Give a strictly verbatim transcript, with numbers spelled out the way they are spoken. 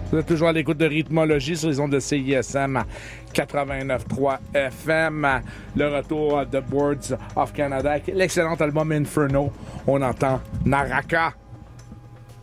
Vous êtes toujours à l'écoute de Rythmologie sur les ondes de C I S M quatre-vingt-neuf point trois F M. Le retour de Boards of Canada avec l'excellent album Inferno. On entend Naraka.